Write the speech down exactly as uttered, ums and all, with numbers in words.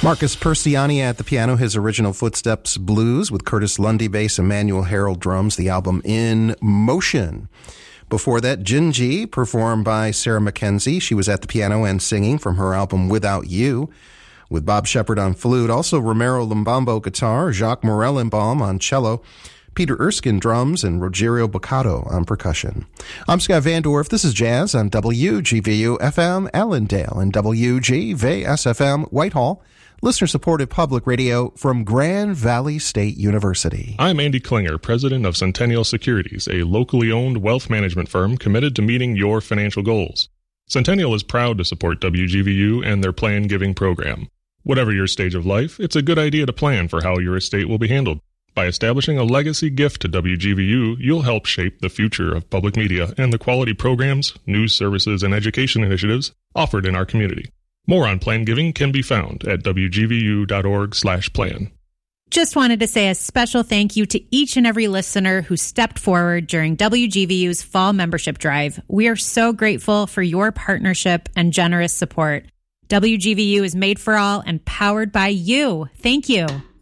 Marcus Persiani at the piano, his original Footsteps Blues with Curtis Lundy bass, Emmanuel Harold drums, the album In Motion. Before that, Jinji, performed by Sarah McKenzie. She was at the piano and singing from her album Without You, with Bob Shepard on flute. Also, Romero Lumbambo guitar, Jacques Morellenbaum on cello, Peter Erskine drums, and Rogerio Boccato on percussion. I'm Scott Van Dorf. This is Jazz on W G V U F M Allendale and W G V S F M Whitehall, listener-supported public radio from Grand Valley State University. I'm Andy Klinger, president of Centennial Securities, a locally owned wealth management firm committed to meeting your financial goals. Centennial is proud to support W G V U and their plan giving program. Whatever your stage of life, it's a good idea to plan for how your estate will be handled. By establishing a legacy gift to W G V U, you'll help shape the future of public media and the quality programs, news services, and education initiatives offered in our community. More on plan giving can be found at w g v u dot org slash plan. Just wanted to say a special thank you to each and every listener who stepped forward during W G V U's fall membership drive. We are so grateful for your partnership and generous support. W G V U is made for all and powered by you. Thank you.